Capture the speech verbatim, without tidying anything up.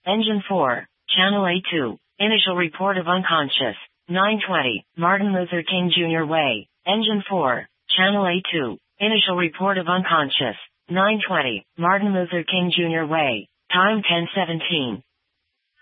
Engine four, Channel A two, initial report of unconscious, nine twenty, Martin Luther King Junior Way. Engine four, Channel A two, initial report of unconscious, nine twenty, Martin Luther King Junior Way. Time ten seventeen.